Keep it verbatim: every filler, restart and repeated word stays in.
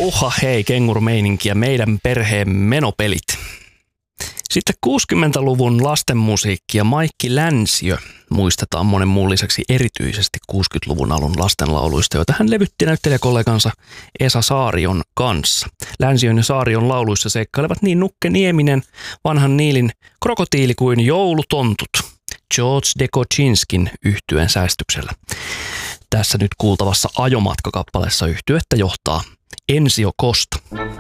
Huha hei, kengurumeininkiä, meidän perheen menopelit. Sitten kuusikymmentäluvun lastenmusiikkia Maikki Länsiö muistetaan monen muun lisäksi erityisesti kuusikymmentäluvun alun lastenlauluista, joita hän levytti näyttelijäkollegansa Esa Saarion kanssa. Länsiön ja Saarion lauluissa seikkailevat niin Nukke Nieminen, Vanhan Niilin Krokotiili kuin Joulutontut George Dekochinskin yhtyen säestyksellä. Tässä nyt kuultavassa Ajomatka-kappaleessa yhtyettä johtaa Ensio Kosta.